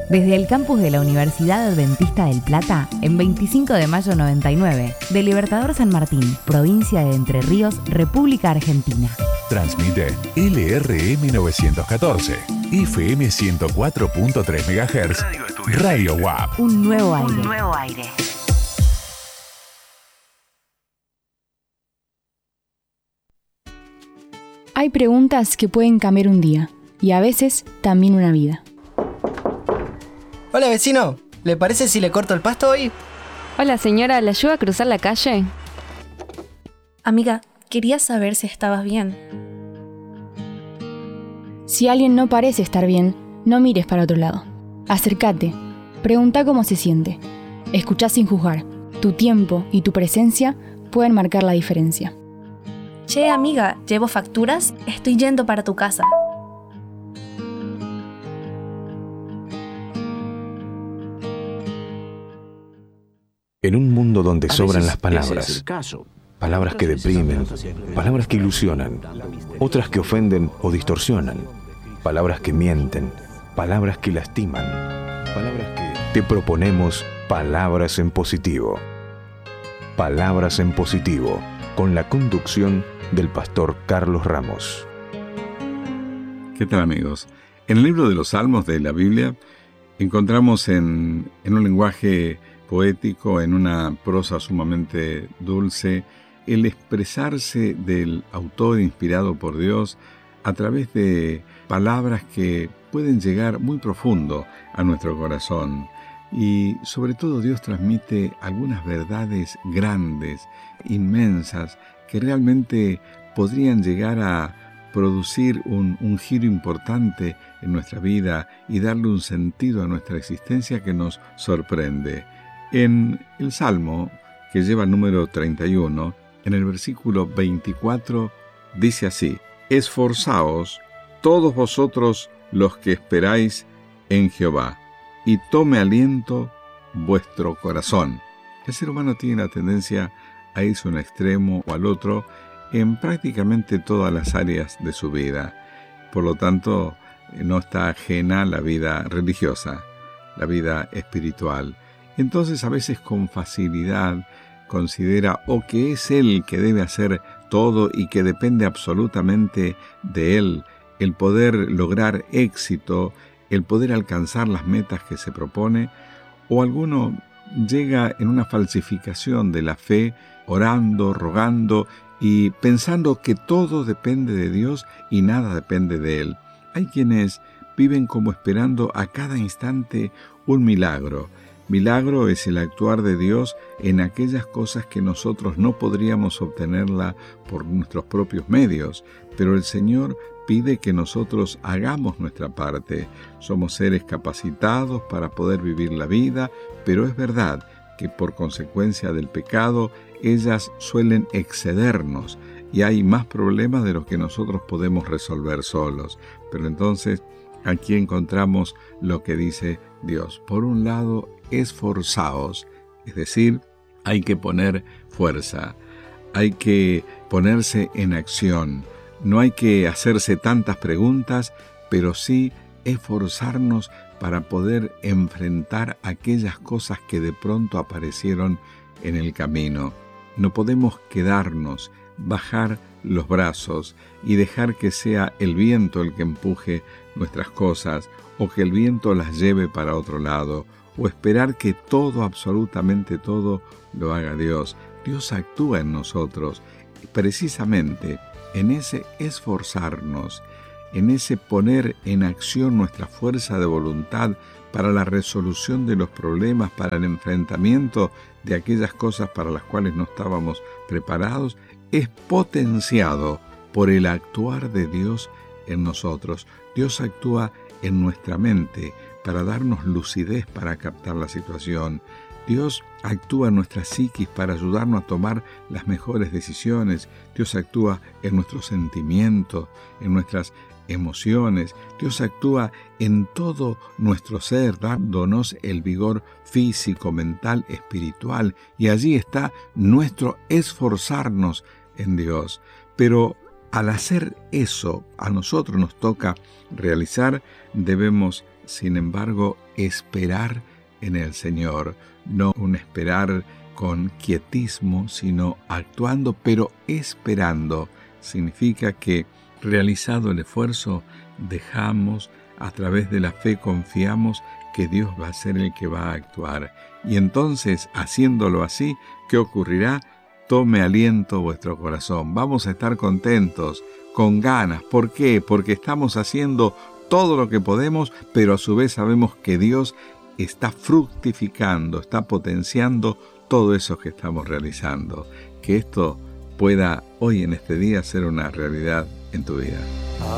Desde el campus de la Universidad Adventista del Plata, en 25 de mayo 99, de Libertador San Martín, provincia de Entre Ríos, República Argentina. Transmite LRM 914, FM 104.3 MHz, Radio WAP. Un nuevo aire. Un nuevo aire. Hay preguntas que pueden cambiar un día y a veces también una vida. Hola vecino, ¿le parece si le corto el pasto hoy? Hola señora, ¿le ayuda a cruzar la calle? Amiga, quería saber si estabas bien. Si alguien no parece estar bien, no mires para otro lado. Acércate, pregunta cómo se siente. Escuchá sin juzgar. Tu tiempo y tu presencia pueden marcar la diferencia. Che, amiga, ¿llevo facturas? Estoy yendo para tu casa. En un mundo donde sobran las palabras, palabras que deprimen, palabras que ilusionan, otras que ofenden o distorsionan, palabras que mienten, palabras que lastiman, palabras que... Te proponemos Palabras en Positivo. Palabras en Positivo, con la conducción del pastor Carlos Ramos. ¿Qué tal, amigos? En el libro de los Salmos de la Biblia encontramos en un lenguaje poético, en una prosa sumamente dulce, el expresarse del autor inspirado por Dios a través de palabras que pueden llegar muy profundo a nuestro corazón. Y sobre todo Dios transmite algunas verdades grandes, inmensas, que realmente podrían llegar a producir un giro importante en nuestra vida y darle un sentido a nuestra existencia que nos sorprende. En el Salmo, que lleva el número 31, en el versículo 24, dice así: Esforzaos todos vosotros los que esperáis en Jehová, y tome aliento vuestro corazón. El ser humano tiene la tendencia a irse a un extremo o al otro en prácticamente todas las áreas de su vida. Por lo tanto, no está ajena la vida religiosa, la vida espiritual. Entonces a veces con facilidad considera o que es él que debe hacer todo y que depende absolutamente de él el poder lograr éxito, el poder alcanzar las metas que se propone, o alguno llega en una falsificación de la fe, orando, rogando y pensando que todo depende de Dios y nada depende de él. Hay quienes viven como esperando a cada instante un milagro. Milagro es el actuar de Dios en aquellas cosas que nosotros no podríamos obtenerla por nuestros propios medios, pero el Señor pide que nosotros hagamos nuestra parte. Somos seres capacitados para poder vivir la vida, pero es verdad que por consecuencia del pecado, ellas suelen excedernos y hay más problemas de los que nosotros podemos resolver solos. Pero entonces, aquí encontramos lo que dice Dios. Por un lado, esforzaos, es decir, hay que poner fuerza, hay que ponerse en acción. No hay que hacerse tantas preguntas, pero sí esforzarnos para poder enfrentar aquellas cosas que de pronto aparecieron en el camino. No podemos quedarnos, bajar los brazos y dejar que sea el viento el que empuje nuestras cosas o que el viento las lleve para otro lado o esperar que todo, absolutamente todo, lo haga Dios. Dios actúa en nosotros precisamente en ese esforzarnos, en ese poner en acción nuestra fuerza de voluntad para la resolución de los problemas, para el enfrentamiento de aquellas cosas para las cuales no estábamos preparados, es potenciado por el actuar de Dios en nosotros. Dios actúa en nuestra mente para darnos lucidez para captar la situación. Dios actúa en nuestra psiquis para ayudarnos a tomar las mejores decisiones. Dios actúa en nuestros sentimientos, en nuestras emociones. Dios actúa en todo nuestro ser, dándonos el vigor físico, mental, espiritual. Y allí está nuestro esforzarnos en Dios. Pero al hacer eso, a nosotros nos toca realizar, debemos, sin embargo, esperar en el Señor. No un esperar con quietismo, sino actuando, pero esperando. Significa que, realizado el esfuerzo, dejamos, a través de la fe confiamos que Dios va a ser el que va a actuar. Y entonces, haciéndolo así, ¿qué ocurrirá? Tome aliento vuestro corazón. Vamos a estar contentos, con ganas. ¿Por qué? Porque estamos haciendo todo lo que podemos, pero a su vez sabemos que Dios está fructificando, está potenciando todo eso que estamos realizando. Que esto pueda hoy en este día ser una realidad en tu vida.